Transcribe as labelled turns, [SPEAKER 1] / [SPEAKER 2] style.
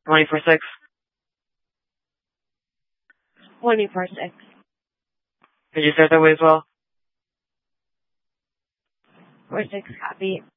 [SPEAKER 1] 24-6.
[SPEAKER 2] 24-6.
[SPEAKER 1] Could you start that way as well?
[SPEAKER 2] 4-6 copy.